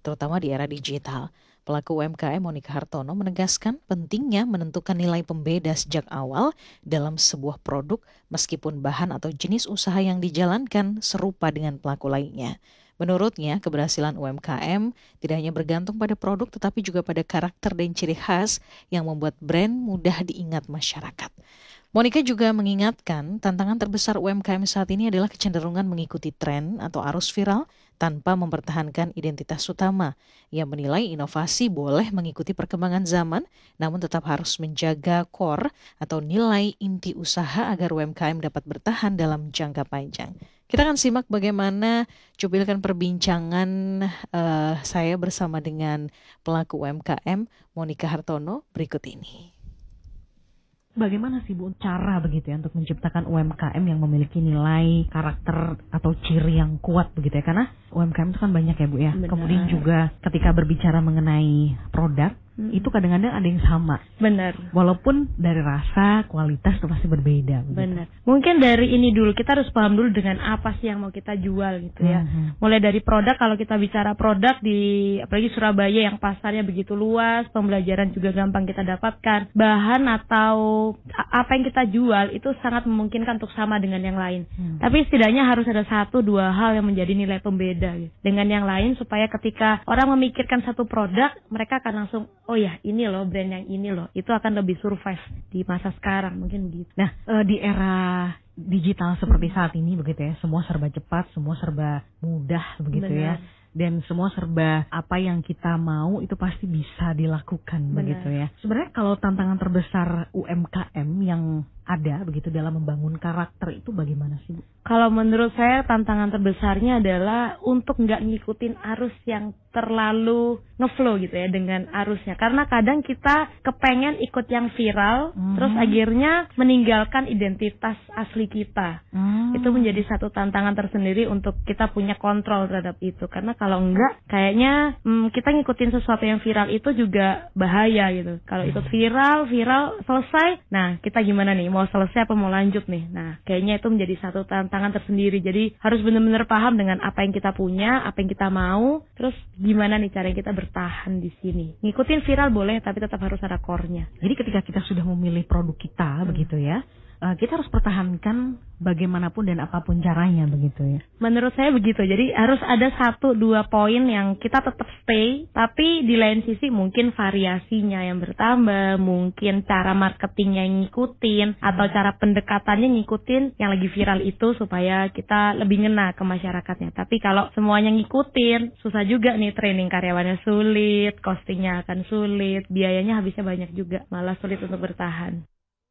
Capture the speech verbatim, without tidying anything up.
terutama di era digital. Pelaku U M K M Monika Hartono menegaskan pentingnya menentukan nilai pembeda sejak awal dalam sebuah produk meskipun bahan atau jenis usaha yang dijalankan serupa dengan pelaku lainnya. Menurutnya, keberhasilan U M K M tidak hanya bergantung pada produk tetapi juga pada karakter dan ciri khas yang membuat brand mudah diingat masyarakat. Monika juga mengingatkan tantangan terbesar U M K M saat ini adalah kecenderungan mengikuti tren atau arus viral tanpa mempertahankan identitas utama. Ia menilai inovasi boleh mengikuti perkembangan zaman, namun tetap harus menjaga core atau nilai inti usaha agar U M K M dapat bertahan dalam jangka panjang. Kita akan simak bagaimana cuplikan perbincangan uh, saya bersama dengan pelaku U M K M Monika Hartono berikut ini. Bagaimana sih Bu cara begitu ya untuk menciptakan U M K M yang memiliki nilai, karakter atau ciri yang kuat begitu ya? Karena U M K M itu kan banyak ya Bu ya. Benar. Kemudian juga ketika berbicara mengenai produk, hmm. itu kadang-kadang ada yang sama. Benar. Walaupun dari rasa, kualitas itu pasti berbeda. Begitu. Benar. Mungkin dari ini dulu kita harus paham dulu dengan apa sih yang mau kita jual gitu ya. Hmm. Mulai dari produk, kalau kita bicara produk di apalagi Surabaya yang pasarnya begitu luas, pembelajaran juga gampang kita dapatkan. Bahan atau apa yang kita jual itu sangat memungkinkan untuk sama dengan yang lain. Hmm. Tapi setidaknya harus ada satu dua hal yang menjadi nilai pembeda gitu, dengan yang lain supaya ketika orang memikirkan satu produk, mereka akan langsung, oh ya ini loh brand yang ini loh. Itu akan lebih survive di masa sekarang mungkin gitu. Nah uh, di era digital seperti saat ini begitu ya, semua serba cepat, semua serba mudah begitu. Benar. Ya. Dan semua serba apa yang kita mau itu pasti bisa dilakukan. Benar. Begitu ya. Sebenarnya kalau tantangan terbesar U M K M yang ada begitu dalam membangun karakter itu bagaimana sih Bu? Kalau menurut saya tantangan terbesarnya adalah untuk nggak ngikutin arus yang terlalu ngeflow gitu ya dengan arusnya. Karena kadang kita kepengen ikut yang viral, hmm. terus akhirnya meninggalkan identitas asli kita. Hmm. Itu menjadi satu tantangan tersendiri untuk kita punya kontrol terhadap itu. Karena kalau enggak, kayaknya hmm, kita ngikutin sesuatu yang viral itu juga bahaya gitu. Kalau ikut viral, viral selesai, nah kita gimana nih? Mau selesai apa mau lanjut nih? Nah, kayaknya itu menjadi satu tantangan tersendiri. Jadi harus benar-benar paham dengan apa yang kita punya, apa yang kita mau, terus gimana nih cara kita bertahan di sini. Ngikutin viral boleh, tapi tetap harus ada core-nya. Jadi ketika kita sudah memilih produk kita, hmm. begitu ya, kita harus pertahankan bagaimanapun dan apapun caranya begitu ya. Menurut saya begitu. Jadi harus ada satu dua poin yang kita tetap stay, tapi di lain sisi mungkin variasinya yang bertambah, mungkin cara marketingnya yang ngikutin, atau cara pendekatannya ngikutin yang lagi viral itu supaya kita lebih ngena ke masyarakatnya. Tapi kalau semuanya ngikutin, susah juga nih, training karyawannya sulit, costingnya akan sulit, biayanya habisnya banyak juga, malah sulit untuk bertahan.